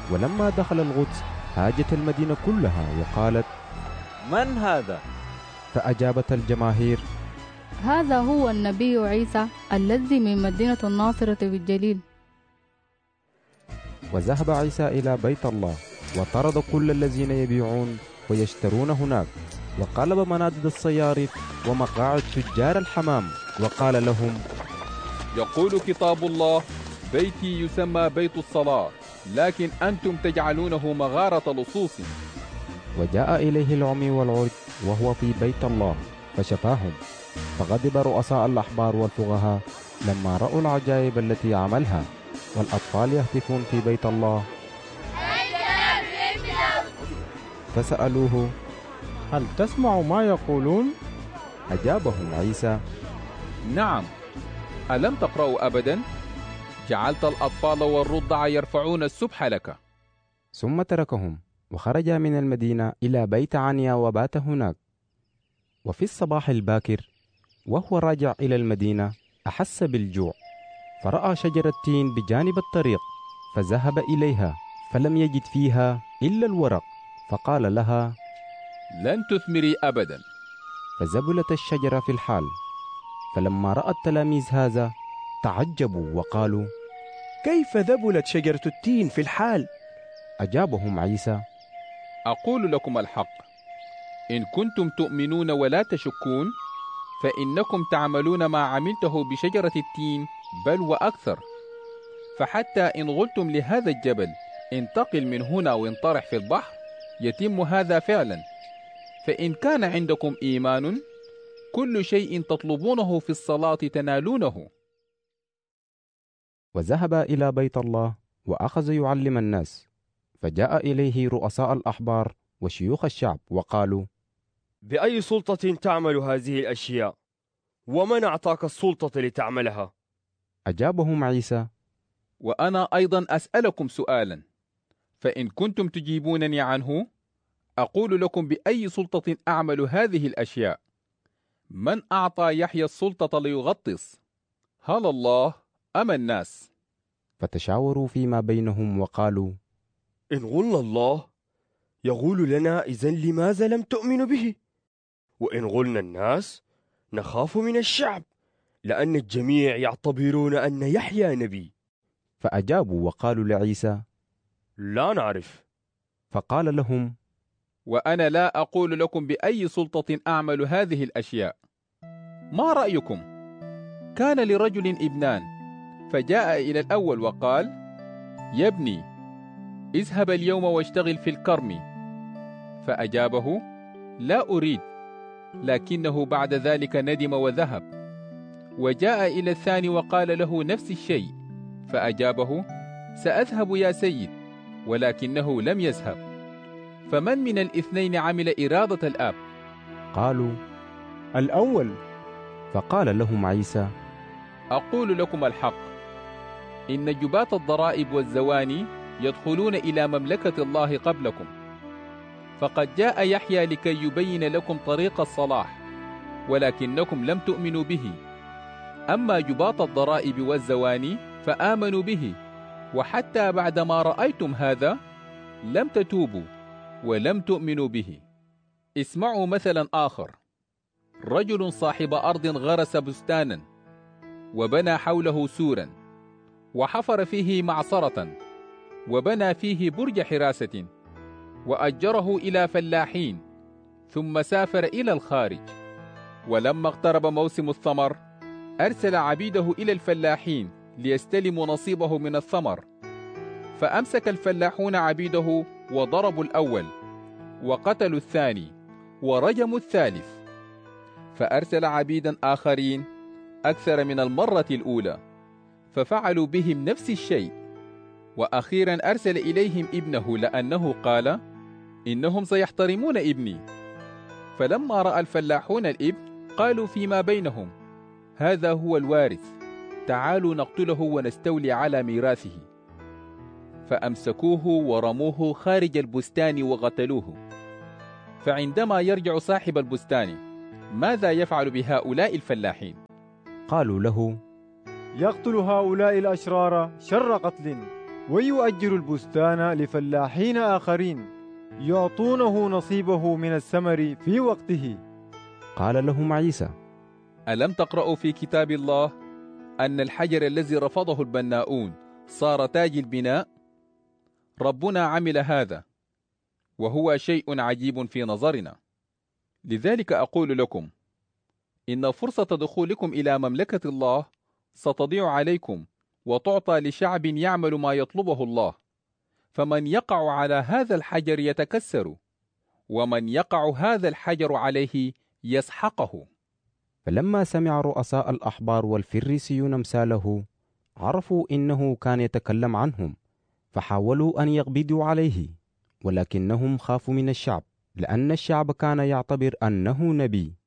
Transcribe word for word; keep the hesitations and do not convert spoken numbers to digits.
ولما دخل القدس هاجت المدينة كلها وقالت: من هذا؟ فأجابت الجماهير: هذا هو النبي عيسى الذي من مدينة الناصرة بالجليل. وذهب عيسى إلى بيت الله وطرد كل الذين يبيعون ويشترون هناك، وقلب منادد الصيارف ومقاعد تجار الحمام، وقال لهم: يقول كتاب الله: بيتي يسمى بيت الصلاة، لكن أنتم تجعلونه مغارة لصوص. وجاء إليه العمي والعرج وهو في بيت الله فشفاهم، فغضب رؤساء الأحبار والفقهاء لما رأوا العجائب التي عملها، والأطفال يهتفون في بيت الله. فسألوه: هل تسمع ما يقولون؟ أجابهم عيسى: نعم، ألم تقرأوا أبدا؟ جعلت الأطفال والرضع يرفعون السبح لك. ثم تركهم وخرج من المدينة إلى بيت عنيا وبات هناك. وفي الصباح الباكر وهو راجع إلى المدينة أحس بالجوع، فرأى شجرة تين بجانب الطريق، فذهب إليها فلم يجد فيها إلا الورق، فقال لها: لن تثمري أبدا. فزبلت الشجرة في الحال. فلما رأى التلاميذ هذا تعجبوا وقالوا: كيف ذبلت شجرة التين في الحال؟ أجابهم عيسى: أقول لكم الحق، إن كنتم تؤمنون ولا تشكون فإنكم تعملون ما عملته بشجرة التين، بل وأكثر. فحتى إن قلتم لهذا الجبل انتقل من هنا وانطرح في البحر، يتم هذا فعلا. فإن كان عندكم إيمان، كل شيء تطلبونه في الصلاة تنالونه. وذهب إلى بيت الله وأخذ يعلم الناس، فجاء إليه رؤساء الأحبار وشيوخ الشعب وقالوا: بأي سلطة تعمل هذه الأشياء؟ ومن أعطاك السلطة لتعملها؟ أجابهم عيسى: وأنا أيضا أسألكم سؤالا، فإن كنتم تجيبونني عنه أقول لكم بأي سلطة أعمل هذه الأشياء. من أعطى يحيى السلطة ليغطس؟ هل الله أم الناس؟ فتشاوروا فيما بينهم وقالوا: إن قلنا الله يقول لنا: إذن لماذا لم تؤمنوا به؟ وإن قلنا الناس نخاف من الشعب، لأن الجميع يعتبرون أن يحيى نبي. فأجابوا وقالوا لعيسى: لا نعرف. فقال لهم: وأنا لا أقول لكم بأي سلطة أعمل هذه الأشياء. ما رأيكم؟ كان لرجل ابنان، فجاء إلى الأول وقال: يا ابني، اذهب اليوم واشتغل في الكرم. فأجابه: لا أريد. لكنه بعد ذلك ندم وذهب. وجاء إلى الثاني وقال له نفس الشيء، فأجابه: سأذهب يا سيد. ولكنه لم يذهب. فمن من الاثنين عمل إرادة الآب؟ قالوا: الأول. فقال لهم عيسى: أقول لكم الحق، إن جباة الضرائب والزواني يدخلون إلى مملكة الله قبلكم. فقد جاء يحيى لكي يبين لكم طريق الصلاح، ولكنكم لم تؤمنوا به. أما جباة الضرائب والزواني فآمنوا به، وحتى بعدما رأيتم هذا لم تتوبوا ولم تؤمنوا به. اسمعوا مثلا آخر. رجل صاحب أرض غرس بستانا، وبنى حوله سورا، وحفر فيه معصرة، وبنى فيه برج حراسة، وأجره إلى فلاحين، ثم سافر إلى الخارج. ولما اقترب موسم الثمر أرسل عبيده إلى الفلاحين ليستلموا نصيبه من الثمر. فأمسك الفلاحون عبيده وضربوا الأول، وقتلوا الثاني، ورجموا الثالث. فأرسل عبيدا آخرين أكثر من المرة الأولى، ففعلوا بهم نفس الشيء. وأخيرا أرسل إليهم ابنه، لأنه قال: إنهم سيحترمون ابني. فلما رأى الفلاحون الابن قالوا فيما بينهم: هذا هو الوارث، تعالوا نقتله ونستولي على ميراثه. فأمسكوه ورموه خارج البستان وقتلوه. فعندما يرجع صاحب البستان ماذا يفعل بهؤلاء الفلاحين؟ قالوا له: يقتل هؤلاء الأشرار شر قتل، ويؤجر البستان لفلاحين آخرين يعطونه نصيبه من الثمر في وقته. قال لهم عيسى: ألم تقرأوا في كتاب الله أن الحجر الذي رفضه البناؤون صار تاج البناء؟ ربنا عمل هذا، وهو شيء عجيب في نظرنا. لذلك أقول لكم إن فرصة دخولكم إلى مملكة الله ستضيع عليكم وتعطى لشعب يعمل ما يطلبه الله، فمن يقع على هذا الحجر يتكسر، ومن يقع هذا الحجر عليه يسحقه. فلما سمع رؤساء الأحبار والفريسيون أمثاله عرفوا إنه كان يتكلم عنهم، فحاولوا أن يقبضوا عليه، ولكنهم خافوا من الشعب، لأن الشعب كان يعتبر أنه نبي.